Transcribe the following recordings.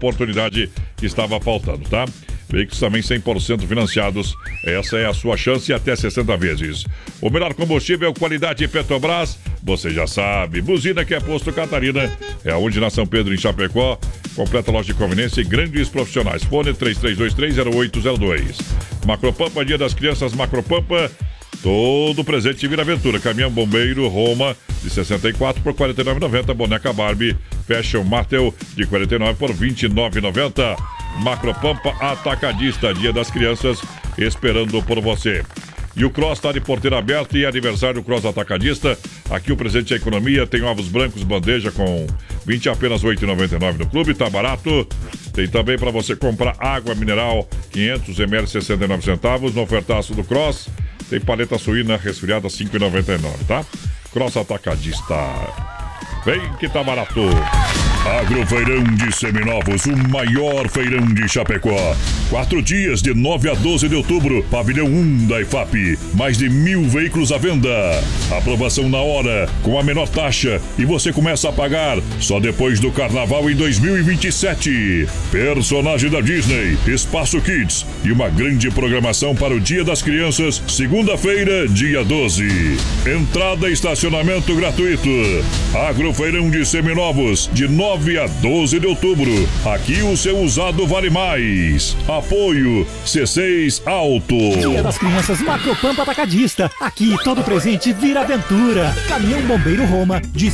oportunidade que estava faltando, tá? Veículos também 100% financiados. Essa é a sua chance até 60 vezes. O melhor combustível, qualidade Petrobras. Você já sabe. Buzina que é Posto Catarina. É onde na São Pedro, em Chapecó. Completa loja de conveniência e grandes profissionais. Fone 33230802. Macropampa, Dia das Crianças, Macropampa. Todo presente vira aventura. Caminhão Bombeiro Roma de 64 por R$ 49,90. Boneca Barbie Fashion Martel de 49 por R$ 29,90. Macropampa Atacadista, Dia das Crianças, esperando por você. E o Cross está de porteira aberta e aniversário do Cross Atacadista. Aqui o presente é economia. Tem ovos brancos, bandeja com 20 apenas R$ 8,99 no clube. Tá barato. Tem também para você comprar água mineral 500 ml 69 centavos no ofertaço do Cross. Tem paleta suína resfriada 5,99, tá? Cross Atacadista. Vem que tá barato. Agrofeirão de Seminovos, o maior feirão de Chapecó. 4 dias de 9 a 12 de outubro, pavilhão 1 da IFAP. Mais de 1.000 veículos à venda. Aprovação na hora, com a menor taxa. E você começa a pagar só depois do carnaval em 2027. Personagem da Disney, Espaço Kids e uma grande programação para o Dia das Crianças, segunda-feira, dia 12. Entrada e estacionamento gratuito. Agrofeirão de Seminovos, de 9 a 12 de outubro. Aqui o seu usado vale mais. Apoio C6 Auto. Dia das Crianças Macropampa Atacadista. Aqui todo presente vira aventura. Caminhão Bombeiro Roma de R$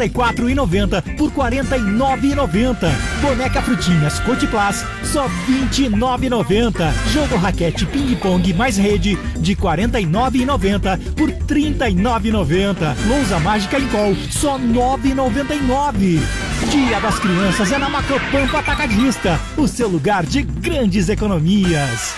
64,90 por R$ 49,90. Boneca Frutinhas Coticlass só R$ 29,90. Jogo raquete ping-pong mais rede de R$ 49,90 por R$ 39,90. Lousa mágica em col só R$ 9,99. Dia das Crianças é na Macropampa Atacadista, o seu lugar de grandes economias.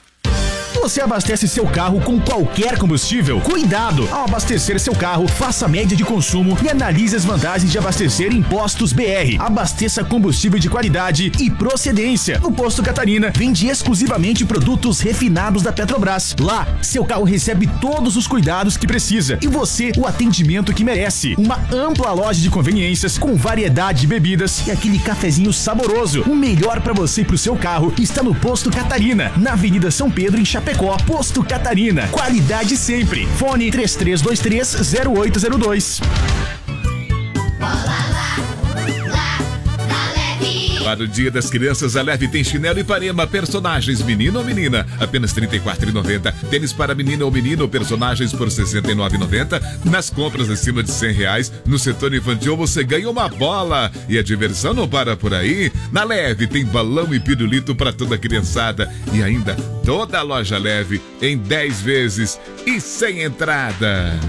Você abastece seu carro com qualquer combustível? Cuidado! Ao abastecer seu carro, faça a média de consumo e analise as vantagens de abastecer em Postos BR. Abasteça combustível de qualidade e procedência. O Posto Catarina vende exclusivamente produtos refinados da Petrobras. Lá, seu carro recebe todos os cuidados que precisa e você o atendimento que merece. Uma ampla loja de conveniências com variedade de bebidas e aquele cafezinho saboroso. O melhor para você e pro seu carro está no Posto Catarina, na Avenida São Pedro, em Chapecó. Posto Catarina, qualidade sempre. Fone 33230802. Para o Dia das Crianças, a Leve tem chinelo e Ipanema, personagens menino ou menina, apenas R$ 34,90. Tênis para menina ou menino, personagens por R$ 69,90. Nas compras acima de R$ 100, no setor infantil você ganha uma bola. E a diversão não para por aí. Na Leve tem balão e pirulito para toda a criançada. E ainda toda a loja Leve em 10 vezes e sem entrada.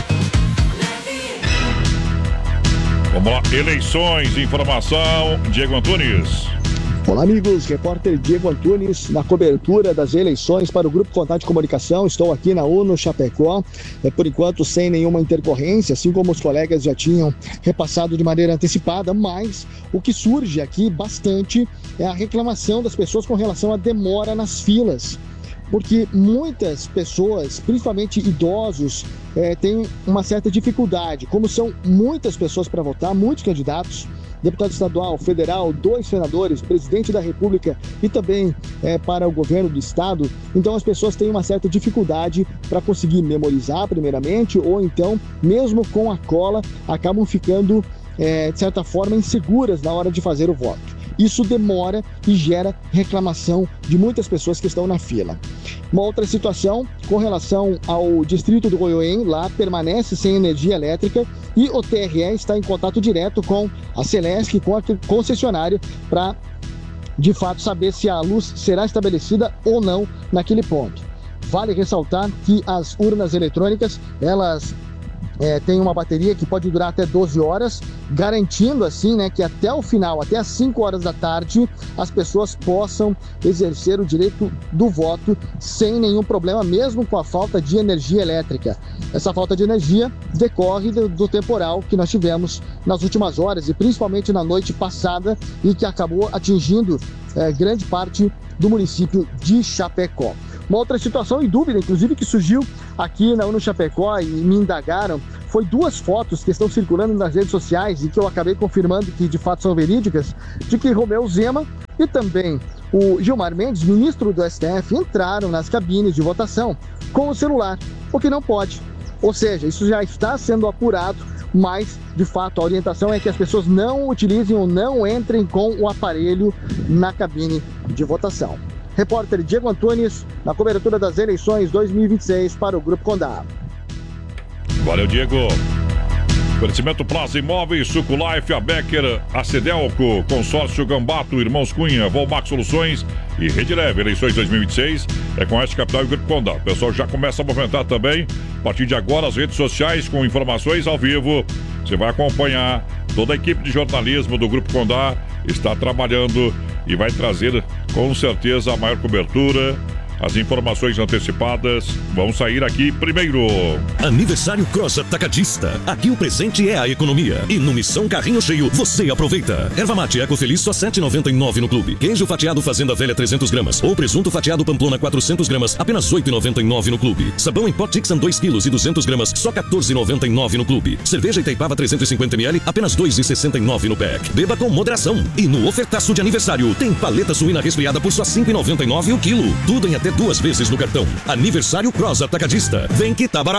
Vamos lá, eleições, informação, Diego Antunes. Olá, amigos, repórter Diego Antunes na cobertura das eleições para o Grupo Contato de Comunicação. Estou aqui na UNO Chapecó, por enquanto sem nenhuma intercorrência, assim como os colegas já tinham repassado de maneira antecipada, mas o que surge aqui bastante é a reclamação das pessoas com relação à demora nas filas. Porque muitas pessoas, principalmente idosos, têm uma certa dificuldade. Como são muitas pessoas para votar, muitos candidatos, deputado estadual, federal, 2 senadores, presidente da República e também para o governo do estado, então as pessoas têm uma certa dificuldade para conseguir memorizar primeiramente, ou então, mesmo com a cola, acabam ficando, de certa forma, inseguras na hora de fazer o voto. Isso demora e gera reclamação de muitas pessoas que estão na fila. Uma outra situação com relação ao distrito do Goiôém, lá permanece sem energia elétrica e o TRE está em contato direto com a Celesc, com a concessionária, para de fato saber se a luz será estabelecida ou não naquele ponto. Vale ressaltar que as urnas eletrônicas, elas tem uma bateria que pode durar até 12 horas, garantindo assim, né, que até o final, até as 5 horas da tarde, as pessoas possam exercer o direito do voto sem nenhum problema, mesmo com a falta de energia elétrica. Essa falta de energia decorre do temporal que nós tivemos nas últimas horas e principalmente na noite passada e que acabou atingindo grande parte do município de Chapecó. Uma outra situação e dúvida, inclusive, que surgiu aqui na UNO Chapecó e me indagaram foi 2 fotos que estão circulando nas redes sociais e que eu acabei confirmando que de fato são verídicas, de que Romeu Zema e também o Gilmar Mendes, ministro do STF, entraram nas cabines de votação com o celular, o que não pode. Ou seja, isso já está sendo apurado, mas de fato a orientação é que as pessoas não utilizem ou não entrem com o aparelho na cabine de votação. Repórter Diego Antunes, na cobertura das eleições 2026 para o Grupo Condá. Valeu, Diego. Oferecimento Plaza Imóveis, Suculife, a Becker, a Cedelco, Consórcio Gambato, Irmãos Cunha, Volmax Soluções e Rede Leve. Eleições 2026 é com Oeste Capital e Grupo Condá. O pessoal já começa a movimentar também, a partir de agora, as redes sociais com informações ao vivo. Você vai acompanhar, toda a equipe de jornalismo do Grupo Condá está trabalhando e vai trazer com certeza a maior cobertura. As informações antecipadas vão sair aqui primeiro. Aniversário Cross Atacadista. Aqui o presente é a economia. E no Missão Carrinho Cheio, você aproveita. Erva mate Eco Feliz só R$ 7,99 no clube. Queijo fatiado Fazenda Velha 300 gramas. Ou presunto fatiado Pamplona 400 gramas, apenas R$ 8,99 no clube. Sabão em pó Tixan 2 kg e 200 gramas, só R$ 14,99 no clube. Cerveja Itaipava 350 ml, apenas R$ 2,69 no pack. Beba com moderação. E no ofertaço de aniversário, tem paleta suína resfriada por só R$ 5,99 o quilo. Tudo em até 2 vezes no cartão. Aniversário Cross Atacadista. Vem que tá barato.